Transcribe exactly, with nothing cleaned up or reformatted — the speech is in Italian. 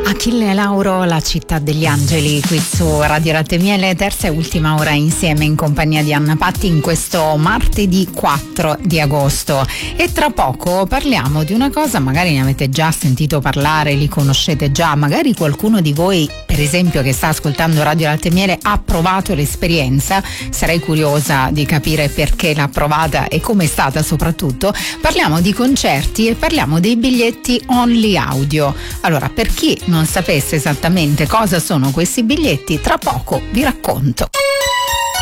Achille Lauro, La città degli angeli, qui su Radio Latte e Miele, terza e ultima ora insieme in compagnia di Anna Patti in questo martedì quattro di agosto. E tra poco parliamo di una cosa, magari ne avete già sentito parlare, li conoscete già, magari qualcuno di voi, per esempio, che sta ascoltando Radio Latte e Miele ha provato l'esperienza. Sarei curiosa di capire perché l'ha provata e come è stata soprattutto. Parliamo di concerti e parliamo dei biglietti only audio. Allora, per chi non sapesse esattamente cosa sono questi biglietti, tra poco vi racconto.